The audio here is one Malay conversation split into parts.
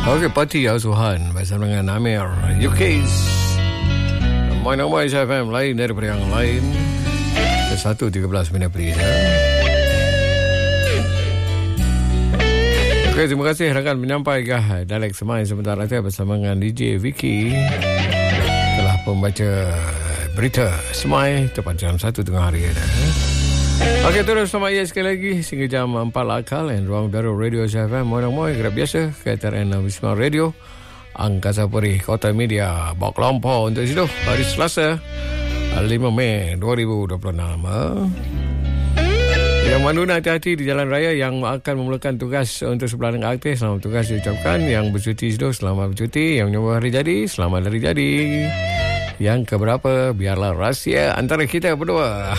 Okey, Pati Asuhan bersama dengan Amir UK's Moin FM lain daripada yang lain. 1.13 minit per jam. Okey, terima kasih rakan menyampaikan Dalek Semai sebentar lagi bersama dengan DJ Vicky telah pembaca berita Semai tepat jam 1 tengah hari ada. Okey, terus sama ia sekali lagi sehingga jam 4 akal dan ruang baru Radio FM Moin kerap biasa KTRN Wisma Radio Angkasa Puri Kota Media Bok Lompoh untuk situ hari Selasa 5 Mei 2026. Yang mana hati-hati di jalan raya yang akan memulakan tugas untuk sebelah dengan aktif, selamat tugas diucapkan. Yang bercuti situ selamat bercuti. Yang menyambut hari jadi selamat hari jadi. Yang keberapa biarlah rahsia antara kita berdua.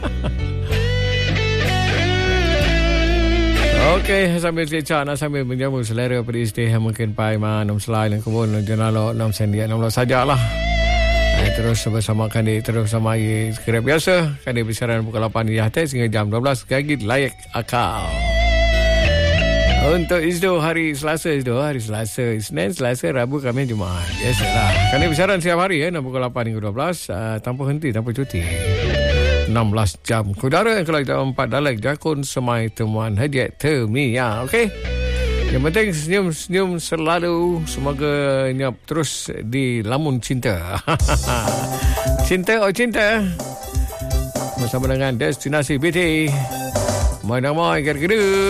Okey, sambil cecak nak sambil menjamu selera pedistih yang mungkin pai manum selai dan kebun jenalo 6 sendian 16 sajalah. Terus bersamakan di terus sama sekira biasa kan di besaran pukul 8 di atas hingga jam 12 gagi layak akal. Untuk itu hari Selasa Isnin, Selasa, Rabu, Khamis, Jumaat. Biasalah. Kan di besaran setiap hari pukul 8 hingga 12 tanpa henti, tanpa cuti. 16 jam kudara kalau kita 4 Dalek Jakun Semai Temuan Hadiat Termia. Okey. Yang penting senyum selalu. Semoga nyap terus di lamun cinta. Cinta bersama dengan Destinasi BT. Moin kira-kira.